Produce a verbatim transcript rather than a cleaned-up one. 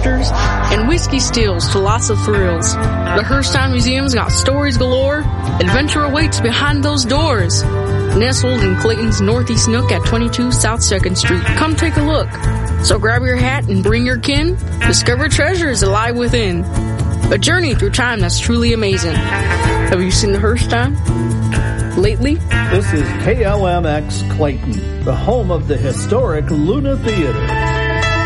monsters, and whiskey stills to lots of thrills. The Hearthstone Museum's got stories galore. Adventure awaits behind those doors. Nestled in Clayton's Northeast Nook at twenty-two South second Street. Come take a look. So grab your hat and bring your kin. Discover treasures alive within. A journey through time that's truly amazing. Have you seen the Hearthstone lately? This is K L M X Clayton, the home of the historic Luna Theater.